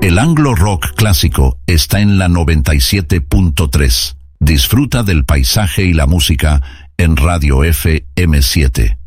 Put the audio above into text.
El Anglo Rock clásico está en la 97.3. Disfruta del paisaje y la música en Radio FM7.